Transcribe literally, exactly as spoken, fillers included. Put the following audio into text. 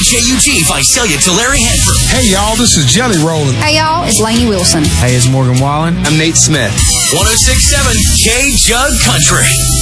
K U G, Visalia to Larry Hanford. Hey, y'all, this is Jelly Rollin'. Hey, y'all, it's Lainey Wilson. Hey, it's Morgan Wallen. I'm Nate Smith. one oh six point seven K Jug Country.